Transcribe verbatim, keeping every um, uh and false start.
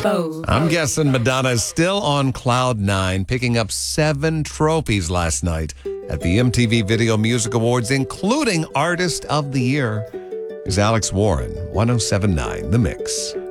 Bow. I'm guessing Madonna is still on cloud nine, picking up seven trophies last night at the M T V Video Music Awards, including Artist of the Year. Here's Alex Warren, one oh seven point nine The Mix.